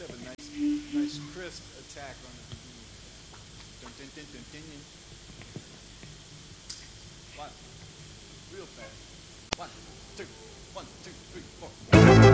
have a nice crisp attack on the beginning. Dun, dun, dun, dun, dun, dun. One, real fast. One, two, 1, 2, 3, 4.